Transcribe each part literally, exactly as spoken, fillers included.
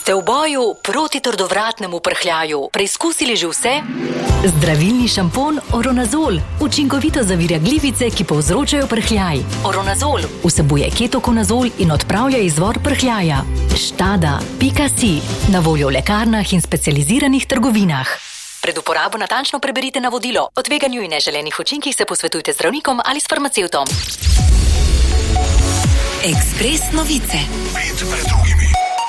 Ste v boju proti trdovratnemu prhljaju preizkusili že vse? Zdravilni šampon Oronazol učinkovito zavirja glivice, ki povzročajo prhljaj. Oronazol vsebuje ketokonazol in odpravlja izvor prhljaja. Štada pika si na voljo v lekarnah in specializiranih trgovinah. Pred uporabo natančno preberite navodilo. O tveganju in neželenih učinkih se posvetujte z zdravnikom ali s farmacevtom. Ekspres novice. Pet pred drugimi.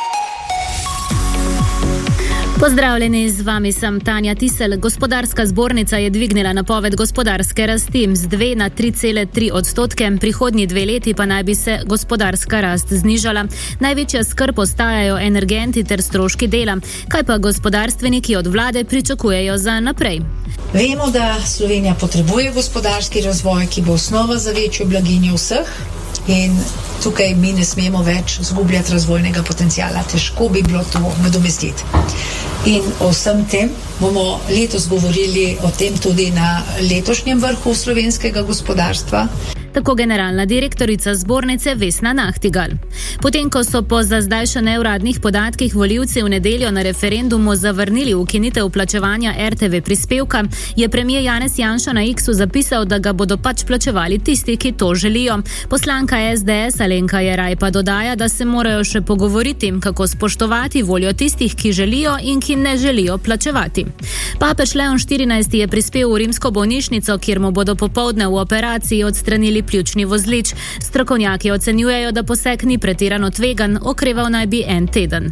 Pozdravljeni, z vami sem Tanja Tisel. Gospodarska zbornica je dvignila napoved gospodarske rasti z dve na tri cele tri odstotke, prihodnji dve leti pa naj bi se gospodarska rast znižala. Največja skrb ostajajo energenti ter stroški dela. Kaj pa gospodarstveniki od vlade pričakujejo za naprej? Vemo, da Slovenija potrebuje gospodarski razvoj, ki bo osnova za večjo blaginjo vseh. In tukaj mi ne smemo več zgubljati razvojnega potencijala. Težko bi bilo to nadomestiti. In o vsem tem bomo letos govorili o tem tudi na letošnjem vrhu slovenskega gospodarstva. Tako generalna direktorica zbornice Vesna Nahtigal. Potem, ko so po za zdaj še neuradnih podatkih volivci v nedeljo na referendumu zavrnili ukinitev plačevanja er te ve prispevka, je premier Janez Janša na X-u zapisal, da ga bodo pač plačevali tisti, ki to želijo. Poslanka es de es Alenka Jeraj pa dodaja, da se morajo še pogovoriti, kako spoštovati voljo tistih, ki želijo in ki ne želijo plačevati. Papež Leon štirinajsti je prispel v rimsko bolnišnico, kjer mu bodo popoldne v operaciji odstranili pljučni vozlič. Strokovnjaki ocenjujejo, da poseg ni pretirano tvegan, okreval naj bi en teden.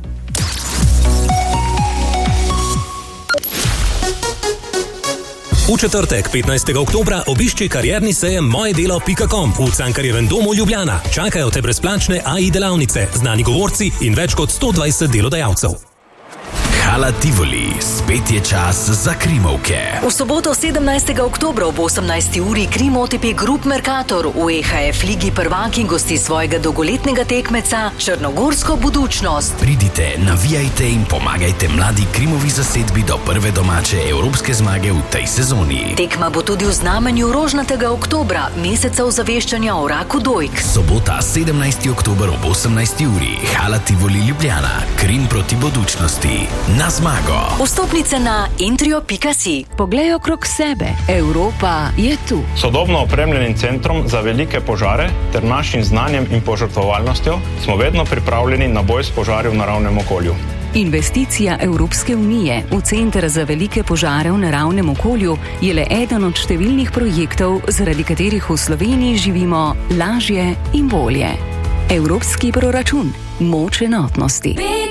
V četrtek, petnajstega oktobra, obišči karierni sejem moje delo pika com v Cankarjevem domu Ljubljana. Čakajo te brezplačne á i delavnice, znani govorci in več kot sto dvajset delodajalcev. Hala Tivoli, spet je čas za krimovke. V soboto sedemnajstega oktobra ob osemnajsti uri Krim o te pe Group Mercator v e ha ef ligi prvaki gosti svojega dolgoletnega tekmeca Črnogorsko Budućnost. Pridite, navijajte in pomagajte mladi Krimovi zasedbi do prve domače evropske zmage v tej sezoni. Tekma bo tudi v znamenju rožnatega oktobra, meseca ozaveščanja o raku dojk. Sobota, sedemnajstega oktobra ob osemnajsti uri, Hala Tivoli Ljubljana, Krim proti Budućnosti. Na zmago. Vstopnice na intrio pika si. Poglej okrog sebe. Evropa je tu. Sodobno opremljenim centrom za velike požare ter našim znanjem in požrtvovalnostjo smo vedno pripravljeni na boj s požari v naravnem okolju. Investicija Evropske unije v Center za velike požare v naravnem okolju je le eden od številnih projektov, zaradi katerih v Sloveniji živimo lažje in bolje. Evropski proračun. Moč enotnosti.